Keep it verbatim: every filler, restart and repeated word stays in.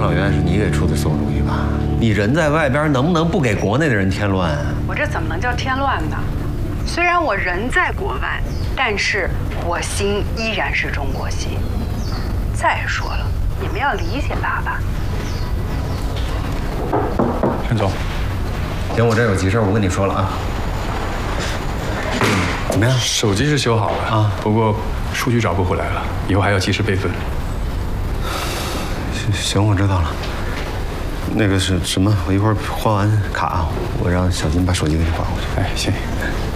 小袁是你给出的馊主意吧？你人在外边，能不能不给国内的人添乱啊？ 我这怎么能叫添乱呢？虽然我人在国外，但是我心依然是中国心。再说了，你们要理解爸爸。 陈总， 行，我这有急事，我跟你说了啊。怎么样？ 手机是修好了啊，不过数据找不回来了，以后还要及时备份。 行，我知道了。那个是什么？我一会儿换完卡，我让小金把手机给你还回去。 哎，行。